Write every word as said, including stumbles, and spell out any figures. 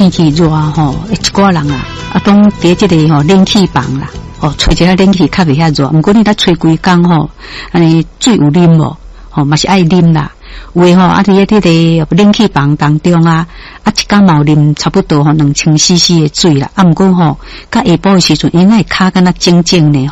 天气热吼，一寡人啊，啊，拢伫即个吼冷气房啦，哦，吹一下冷气较袂遐热。毋过你若吹规工吼，安尼水有啉无？吼，嘛是爱啉啦。有诶吼，啊，伫迄个冷气房当中啊，啊，一工嘛有啉差不多吼两千 C C 诶水啦。啊，毋过吼，甲下晡诶时阵，因为骹敢若静静呢。